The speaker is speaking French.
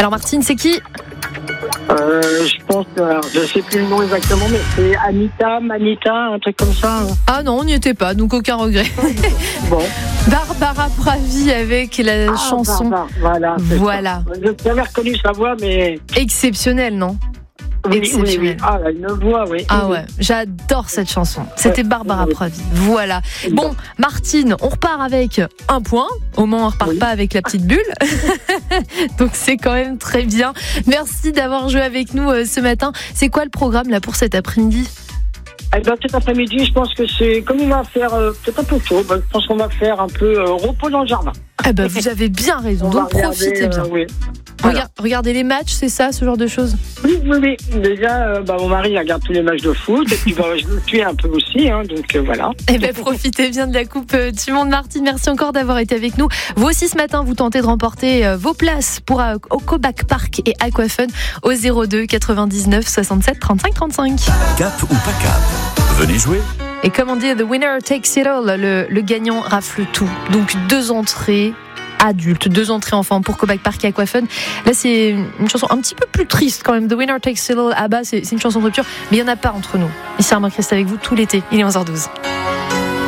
Alors Martine, c'est qui ? Je pense, je sais plus le nom exactement, mais c'est Manita, un truc comme ça. Ah non, on n'y était pas, donc aucun regret. Bon. Barbara Pravi avec la chanson. Voilà. Voilà. J'avais reconnu sa voix, mais... Exceptionnelle, non ? Oui. Exceptionnelle. Ah, là, une voix, oui. Ah ouais, j'adore cette chanson. C'était Barbara Pravi. Voilà. Bon, Martine, on repart avec un point. Au moins, on repart pas avec la petite bulle. Donc, c'est quand même très bien. Merci d'avoir joué avec nous ce matin. C'est quoi le programme là pour cet après-midi ? Cet après-midi, je pense que c'est, comme on va faire peut-être un peu chaud, je pense qu'on va faire un peu repos dans le jardin. Vous avez bien raison, donc profitez bien. Oui. Voilà. Regardez les matchs, c'est ça, ce genre de choses ? Oui. Déjà, mon mari regarde tous les matchs de foot, et puis je le suis un peu aussi, donc voilà. Profitez bien de la Coupe du Monde. Martine, merci encore d'avoir été avec nous. Vous aussi, ce matin, vous tentez de remporter vos places pour Ocobac Park et Aquafun au 02 99 67 35 35. Cap ou pas cap ? Venez jouer. Et comme on dit, the winner takes it all, le gagnant rafle tout. Donc 2 entrées adultes, 2 entrées enfants pour Ocobac Park et Aquafun. Là, c'est une chanson un petit peu plus triste quand même. The winner takes it all, ABBA, c'est une chanson de rupture, mais il n'y en a pas entre nous. Ici Armand Christ avec vous tout l'été. Il est 11h12.